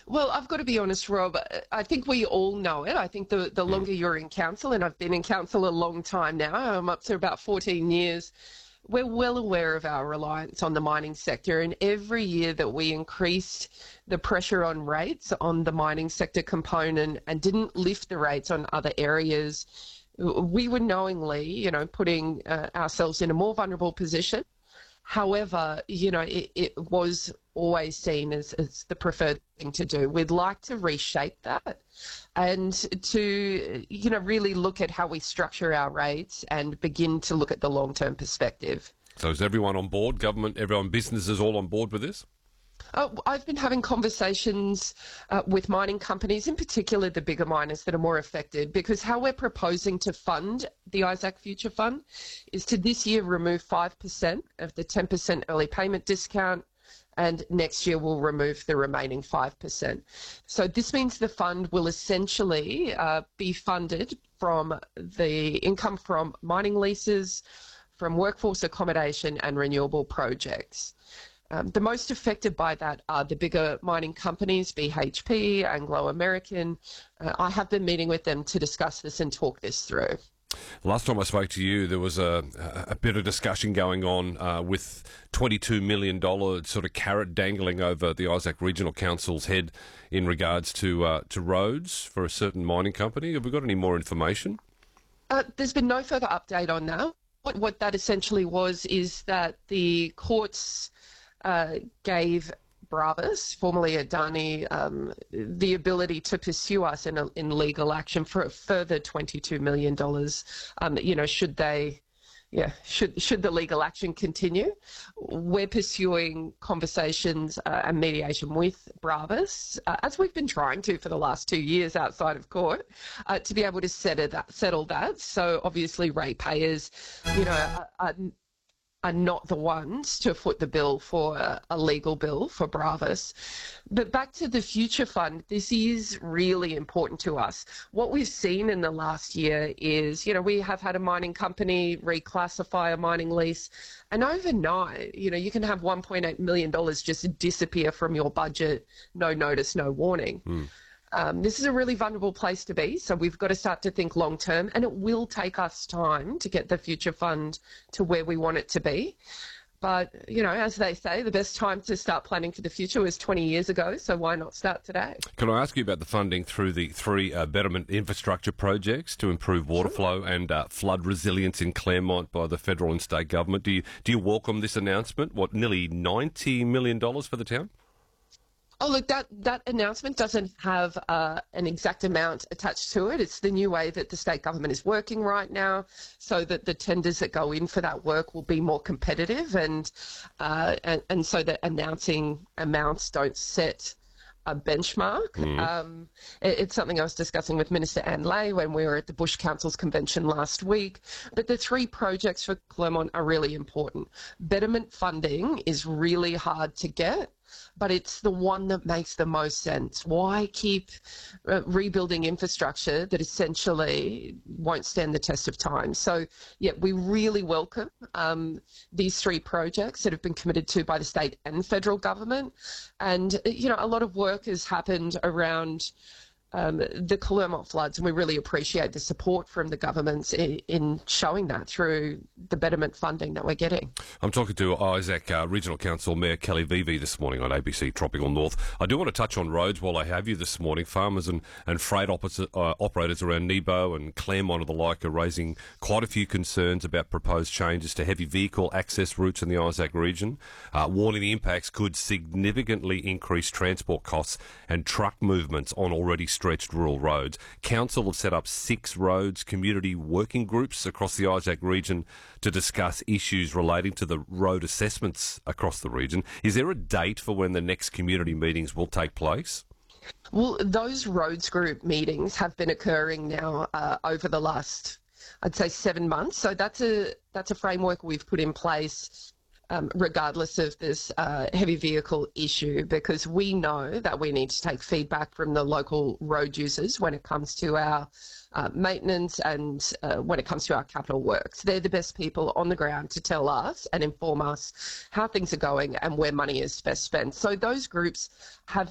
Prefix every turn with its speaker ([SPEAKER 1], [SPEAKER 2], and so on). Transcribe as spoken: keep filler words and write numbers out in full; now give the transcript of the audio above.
[SPEAKER 1] Well, I've got to be honest, Rob. I think we all know it. I think the, the longer you're in council, and I've been in council a long time now, I'm up to about fourteen years, we're well aware of our reliance on the mining sector. And every year that we increased the pressure on rates on the mining sector component and didn't lift the rates on other areas, we were knowingly, you know, putting uh, ourselves in a more vulnerable position. However, you know, it, it was always seen as, as the preferred thing to do. We'd like to reshape that and to, you know, really look at how we structure our rates and begin to look at the long-term perspective.
[SPEAKER 2] So is everyone on board? Government, everyone, businesses all on board with this?
[SPEAKER 1] Uh, I've been having conversations uh, with mining companies, in particular the bigger miners that are more affected, because how we're proposing to fund the ISAC Future Fund is to this year remove five percent of the ten percent early payment discount, and next year we'll remove the remaining five percent. So this means the fund will essentially uh, be funded from the income from mining leases, from workforce accommodation and renewable projects. Um, the most affected by that are the bigger mining companies, B H P, Anglo American. Uh, I have been meeting with them to discuss this and talk this through.
[SPEAKER 2] Last time I spoke to you, there was a, a bit of discussion going on uh, with twenty-two million dollars sort of carrot dangling over the Isaac Regional Council's head in regards to uh, to roads for a certain mining company. Have we got any more information?
[SPEAKER 1] Uh, there's been no further update on that. What, what that essentially was is that the courts Uh, gave Bravus, formerly Adani, um, the ability to pursue us in, a, in legal action for a further twenty-two million dollars. Um, you know, should they, yeah, should should the legal action continue? We're pursuing conversations uh, and mediation with Bravus, uh, as we've been trying to for the last two years outside of court, uh, to be able to settle that. Settle that. So obviously, ratepayers, you know, are, are are not the ones to foot the bill for a, a legal bill for Bravus. But back to the Future Fund, this is really important to us. What we've seen in the last year is, you know, we have had a mining company reclassify a mining lease, and overnight, you know, you can have one point eight million dollars just disappear from your budget, no notice, no warning. Mm. Um, this is a really vulnerable place to be, so we've got to start to think long term, and it will take us time to get the Future Fund to where we want it to be. But, you know, as they say, the best time to start planning for the future was twenty years ago, so why not start today?
[SPEAKER 2] Can I ask you about the funding through the three uh, betterment infrastructure projects to improve water
[SPEAKER 1] Sure.
[SPEAKER 2] flow and uh, flood resilience in Claremont by the federal and state government? Do you, do you welcome this announcement? What, nearly ninety million dollars for the town?
[SPEAKER 1] Oh, look, that, that announcement doesn't have uh, an exact amount attached to it. It's the new way that the state government is working right now, so that the tenders that go in for that work will be more competitive, and uh, and, and so that announcing amounts don't set a benchmark. Mm. Um, it, it's something I was discussing with Minister Anne Ley when we were at the Bush Council's convention last week. But the three projects for Claremont are really important. Betterment funding is really hard to get, but it's the one that makes the most sense. Why keep uh, rebuilding infrastructure that essentially won't stand the test of time? So, yeah, we really welcome um, these three projects that have been committed to by the state and federal government. And, you know, a lot of work has happened around Um, the Claremont floods, and we really appreciate the support from the governments in, in showing that through the betterment funding that we're getting.
[SPEAKER 2] I'm talking to Isaac uh, Regional Council Mayor Kelly Vivi this morning on A B C Tropical North. I do want to touch on roads while I have you this morning. Farmers and, and freight opposite, uh, operators around Nebo and Claremont and the like are raising quite a few concerns about proposed changes to heavy vehicle access routes in the Isaac region, uh, warning the impacts could significantly increase transport costs and truck movements on already stretched rural roads. Council have set up six roads community working groups across the Isaac region to discuss issues relating to the road assessments across the region. Is there a date for when the next community meetings will take place?
[SPEAKER 1] Well, those roads group meetings have been occurring now uh, over the last, I'd say, seven months. So that's a that's a framework we've put in place Um, regardless of this uh, heavy vehicle issue, because we know that we need to take feedback from the local road users when it comes to our uh, maintenance and uh, when it comes to our capital works. They're the best people on the ground to tell us and inform us how things are going and where money is best spent. So those groups have